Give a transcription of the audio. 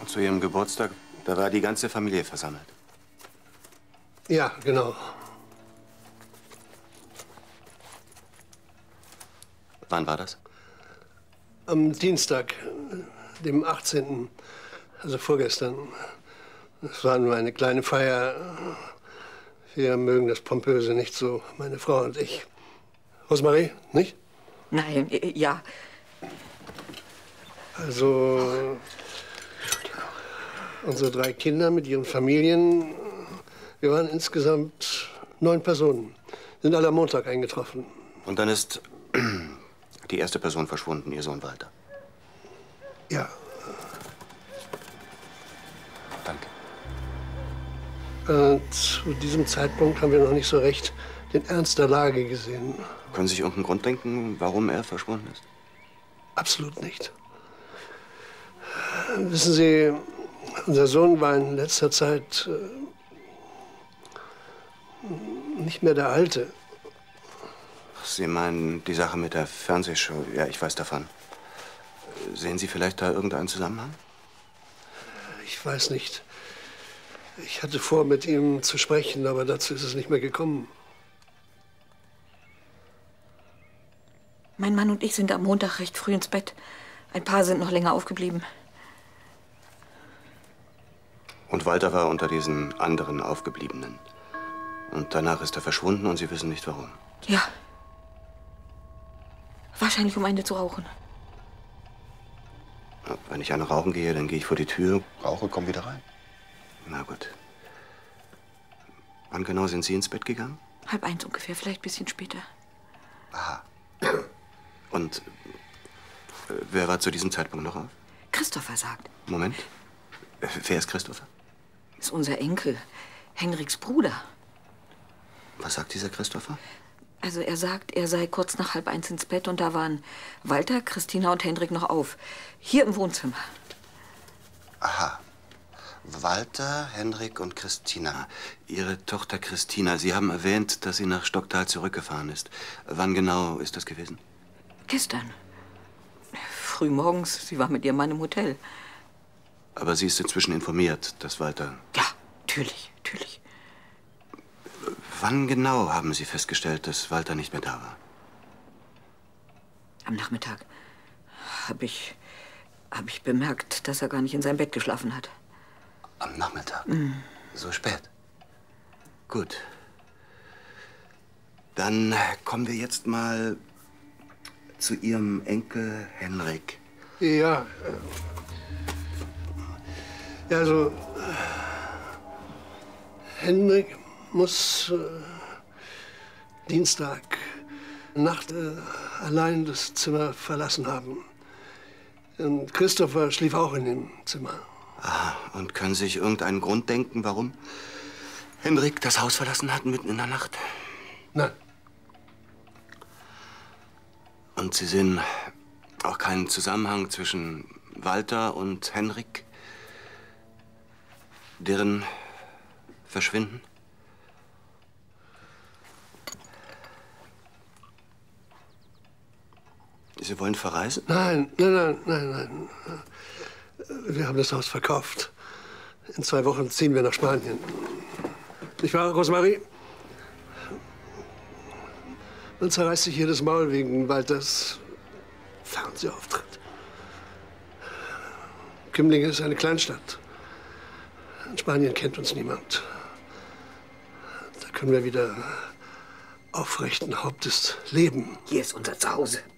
Zu Ihrem Geburtstag, da war die ganze Familie versammelt. Ja, genau. Wann war das? Am Dienstag, dem 18., also vorgestern. Es war nur eine kleine Feier. Wir mögen das Pompöse nicht so, meine Frau und ich. Rosemarie, nicht? Nein, ja. Also, unsere 3 Kinder mit ihren Familien, wir waren insgesamt 9 Personen. Sind alle am Montag eingetroffen. Und dann ist die erste Person verschwunden, Ihr Sohn Walter. Ja. Danke. Zu diesem Zeitpunkt haben wir noch nicht so recht den Ernst der Lage gesehen. Können Sie sich irgendeinen Grund denken, warum er verschwunden ist? Absolut nicht. Wissen Sie, unser Sohn war in letzter Zeit nicht mehr der Alte. Sie meinen die Sache mit der Fernsehshow? Ja, ich weiß davon. Sehen Sie vielleicht da irgendeinen Zusammenhang? Ich weiß nicht. Ich hatte vor, mit ihm zu sprechen, aber dazu ist es nicht mehr gekommen. Mein Mann und ich sind am Montag recht früh ins Bett. Ein paar sind noch länger aufgeblieben. Und Walter war unter diesen anderen Aufgebliebenen. Und danach ist er verschwunden und Sie wissen nicht warum. Ja. Wahrscheinlich, um eine zu rauchen. Wenn ich eine rauchen gehe, dann gehe ich vor die Tür, rauche, komm wieder rein. Na gut. Wann genau sind Sie ins Bett gegangen? 12:30 ungefähr, vielleicht ein bisschen später. Aha. Und wer war zu diesem Zeitpunkt noch auf? Christopher sagt. Moment. Wer ist Christopher? Ist unser Enkel, Henriks Bruder. Was sagt dieser Christopher? Also er sagt, er sei kurz nach 12:30 ins Bett und da waren Walter, Christina und Henrik noch auf. Hier im Wohnzimmer. Aha. Walter, Henrik und Christina. Ihre Tochter Christina. Sie haben erwähnt, dass sie nach Stocktal zurückgefahren ist. Wann genau ist das gewesen? Gestern. Frühmorgens. Sie war mit ihrem Mann im Hotel. Aber sie ist inzwischen informiert, dass Walter... Ja, natürlich, natürlich. Wann genau haben Sie festgestellt, dass Walter nicht mehr da war? Am Nachmittag habe ich bemerkt, dass er gar nicht in seinem Bett geschlafen hat. Am Nachmittag? So spät? Gut. Dann kommen wir jetzt mal zu Ihrem Enkel Henrik. Ja. Ja, also Henrik muss Dienstag Nacht allein das Zimmer verlassen haben. Und Christopher schlief auch in dem Zimmer. Ah, und können Sie sich irgendeinen Grund denken, warum Henrik das Haus verlassen hat mitten in der Nacht? Nein. Und Sie sehen auch keinen Zusammenhang zwischen Walter und Henrik, deren Verschwinden? Sie wollen verreisen? Nein, nein, nein, nein, nein. Wir haben das Haus verkauft. In 2 Wochen ziehen wir nach Spanien. Nicht wahr, Rosemarie? Man zerreißt sich hier das Maul wegen Walters Fernsehauftritt. Kümlinge ist eine Kleinstadt. In Spanien kennt uns niemand. Da können wir wieder aufrechten Hauptes leben. Hier ist unser Zuhause.